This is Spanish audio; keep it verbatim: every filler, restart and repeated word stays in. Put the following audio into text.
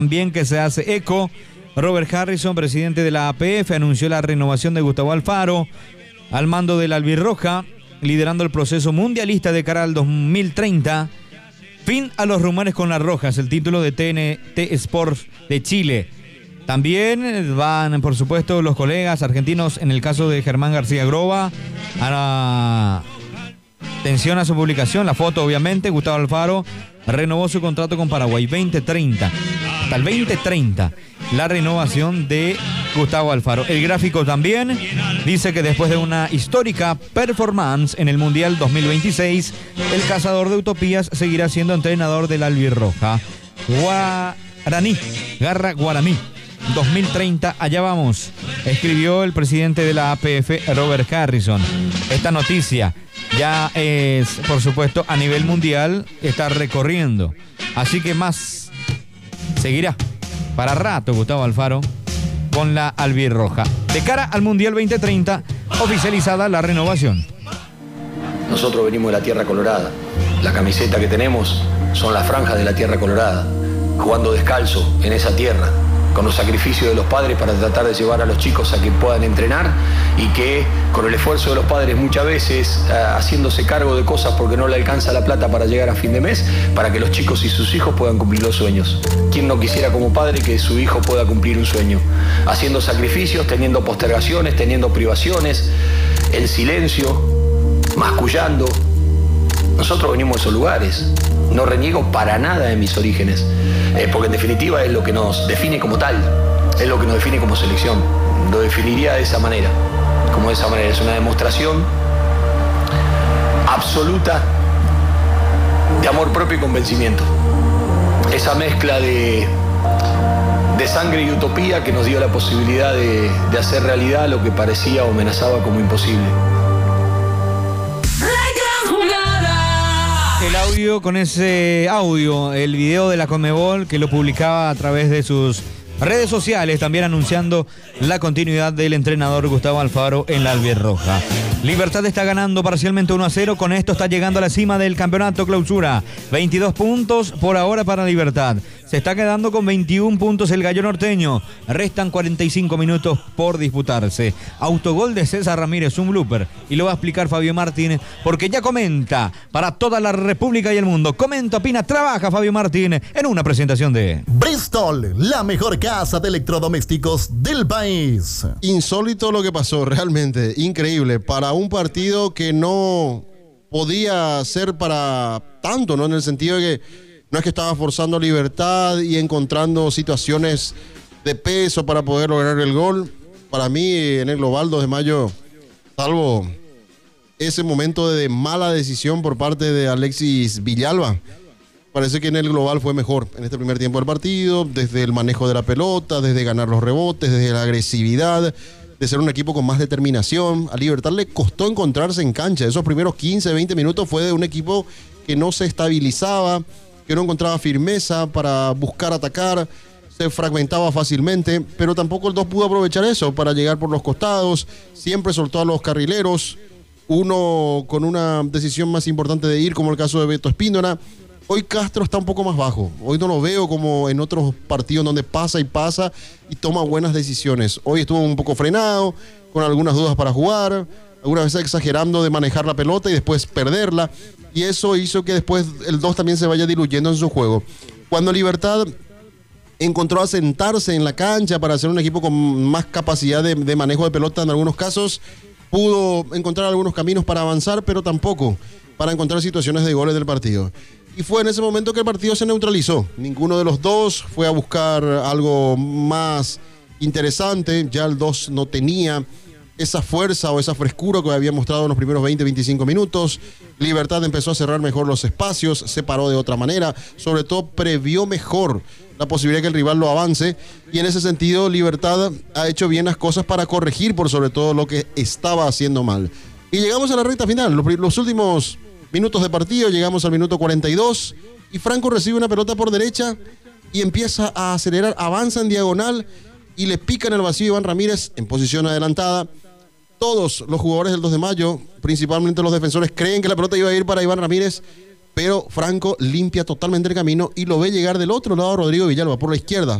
También que se hace eco. Robert Harrison, presidente de la A P F, anunció la renovación de Gustavo Alfaro al mando de la albirroja, liderando el proceso mundialista de cara al dos mil treinta. Fin a los rumores con las rojas, el título de T N T Sports de Chile. También van, por supuesto, los colegas argentinos, en el caso de Germán García Groba. A la... Atención a su publicación, la foto obviamente. Gustavo Alfaro renovó su contrato con Paraguay veinte treinta. Hasta el veinte treinta, la renovación de Gustavo Alfaro. El gráfico también dice que después de una histórica performance en el Mundial dos mil veintiséis, el cazador de utopías seguirá siendo entrenador de la albirroja. Guaraní, Garra Guaraní, dos mil treinta, allá vamos, escribió el presidente de la A P F, Robert Harrison. Esta noticia ya es, por supuesto, a nivel mundial, está recorriendo. Así que más seguirá para rato Gustavo Alfaro con la albirroja. De cara al Mundial veinte treinta, oficializada la renovación. Nosotros venimos de la Tierra Colorada. La camiseta que tenemos son las franjas de la Tierra Colorada, jugando descalzo en esa tierra, con los sacrificios de los padres para tratar de llevar a los chicos a que puedan entrenar y que con el esfuerzo de los padres muchas veces uh, haciéndose cargo de cosas porque no le alcanza la plata para llegar a fin de mes, para que los chicos y sus hijos puedan cumplir los sueños. ¿Quién no quisiera como padre que su hijo pueda cumplir un sueño? Haciendo sacrificios, teniendo postergaciones, teniendo privaciones, en silencio, mascullando. Nosotros venimos de esos lugares. No reniego para nada de mis orígenes, eh, porque en definitiva es lo que nos define como tal, es lo que nos define como selección. Lo definiría de esa manera, como de esa manera. Es una demostración absoluta de amor propio y convencimiento. Esa mezcla de, de sangre y utopía que nos dio la posibilidad de, de hacer realidad lo que parecía o amenazaba como imposible. El audio, con ese audio, el video de la Conmebol que lo publicaba a través de sus redes sociales, también anunciando la continuidad del entrenador Gustavo Alfaro en la albirroja. Libertad está ganando parcialmente uno a cero, con esto está llegando a la cima del campeonato clausura. veintidós puntos por ahora para Libertad. Se está quedando con veintiún puntos el gallo norteño. Restan cuarenta y cinco minutos por disputarse. Autogol de César Ramírez, un blooper. Y lo va a explicar Fabio Martín, porque ya comenta para toda la República y el mundo. Comenta, opina, trabaja Fabio Martín en una presentación de Bristol, la mejor casa de electrodomésticos del país. Insólito lo que pasó, realmente. Increíble. Para un partido que no podía ser para tanto, ¿no? En el sentido de que no es que estaba forzando Libertad y encontrando situaciones de peso para poder lograr el gol. Para mí, en el global, dos de mayo, salvo ese momento de mala decisión por parte de Alexis Villalba, parece que en el global fue mejor en este primer tiempo del partido, desde el manejo de la pelota, desde ganar los rebotes, desde la agresividad, de ser un equipo con más determinación. A Libertad le costó encontrarse en cancha. Esos primeros quince, veinte minutos fue de un equipo que no se estabilizaba, que no encontraba firmeza para buscar atacar, se fragmentaba fácilmente, pero tampoco el dos pudo aprovechar eso para llegar por los costados, siempre soltó a los carrileros, uno con una decisión más importante de ir, como el caso de Beto Espíndola. Hoy Castro está un poco más bajo, hoy no lo veo como en otros partidos donde pasa y pasa y toma buenas decisiones. Hoy estuvo un poco frenado, con algunas dudas para jugar, algunas veces exagerando de manejar la pelota y después perderla, y eso hizo que después el dos también se vaya diluyendo en su juego. Cuando Libertad encontró asentarse en la cancha para ser un equipo con más capacidad de, de manejo de pelota en algunos casos, pudo encontrar algunos caminos para avanzar, pero tampoco para encontrar situaciones de goles del partido. Y fue en ese momento que el partido se neutralizó. Ninguno de los dos fue a buscar algo más interesante, ya el dos no tenía esa fuerza o esa frescura que había mostrado en los primeros veinte, veinticinco minutos. Libertad empezó a cerrar mejor los espacios, se paró de otra manera, sobre todo previó mejor la posibilidad que el rival lo avance, y en ese sentido Libertad ha hecho bien las cosas para corregir por sobre todo lo que estaba haciendo mal. Y llegamos a la recta final, los, los últimos minutos de partido, llegamos al minuto cuarenta y dos, y Franco recibe una pelota por derecha y empieza a acelerar, avanza en diagonal y le pica en el vacío Iván Ramírez en posición adelantada. Todos los jugadores del dos de mayo, principalmente los defensores, creen que la pelota iba a ir para Iván Ramírez, pero Franco limpia totalmente el camino y lo ve llegar del otro lado Rodrigo Villalba por la izquierda.